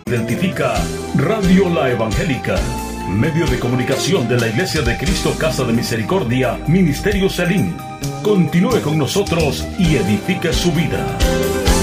Identifica Radio La Evangélica, medio de comunicación de la Iglesia de Cristo Casa de Misericordia, Ministerio Salim. Continúe con nosotros y edifique su vida.